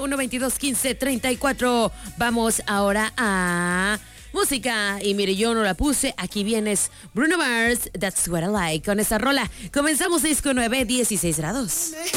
481-2215-34. Vamos ahora a música. Y mire, yo no la puse. Aquí vienes Bruno Mars, That's What I Like. Con esa rola comenzamos 6 con 9, 16 grados.